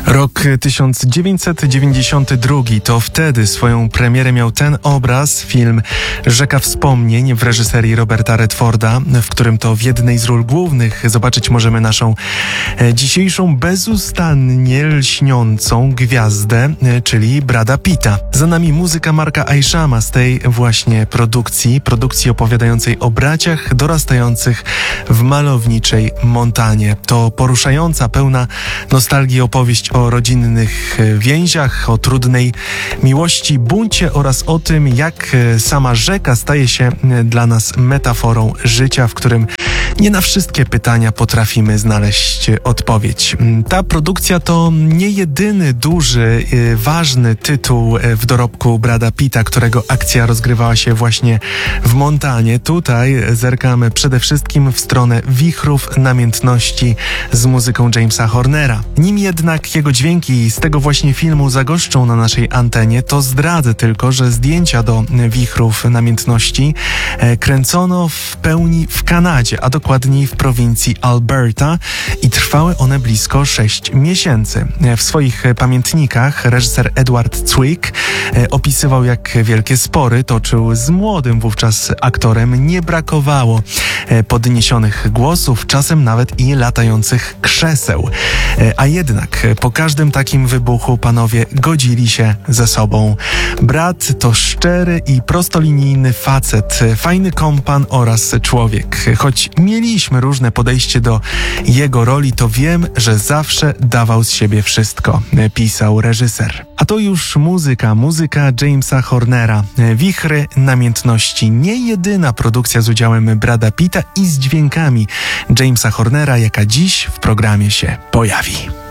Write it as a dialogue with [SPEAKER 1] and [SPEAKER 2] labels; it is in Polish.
[SPEAKER 1] Rok 1992 to wtedy swoją premierę miał ten obraz, film Rzeka Wspomnień w reżyserii Roberta Redforda, w którym to w jednej z ról głównych zobaczyć możemy naszą dzisiejszą bezustannie lśniącą gwiazdę, czyli Brada Pitta. Za nami muzyka Marka Ishama z tej właśnie produkcji opowiadającej o braciach dorastających w malowniczej Montanie. To poruszająca, pełna nostalgii opowieść o rodzinnych więziach, o trudnej miłości, buncie oraz o tym, jak sama rzeka staje się dla nas metaforą życia, w którym nie na wszystkie pytania potrafimy znaleźć odpowiedź. Ta produkcja to nie jedyny duży, ważny tytuł w dorobku Brada Pitta, którego akcja rozgrywała się właśnie w Montanie. Tutaj zerkamy przede wszystkim w stronę wichrów namiętności z muzyką Jamesa Hornera. Nim jednak jego dźwięki z tego właśnie filmu zagoszczą na naszej antenie, to zdradzę tylko, że zdjęcia do wichrów namiętności kręcono w pełni w Kanadzie, a dokładniej w prowincji Alberta i trwały one blisko 6 miesięcy. W swoich pamiętnikach reżyser Edward Zwick opisywał, jak wielkie spory toczył z młodym wówczas aktorem. Nie brakowało podniesionych głosów, czasem nawet i latających krzeseł. A jednak po każdym takim wybuchu panowie godzili się ze sobą. Brad to szczery i prostolinijny facet, fajny kompan oraz człowiek. Choć mieliśmy różne podejście do jego roli, to wiem, że zawsze dawał z siebie wszystko, pisał reżyser. A to już muzyka Jamesa Hornera. Wichry namiętności. Nie jedyna produkcja z udziałem Brada Pitta i z dźwiękami Jamesa Hornera, jaka dziś w programie się pojawi.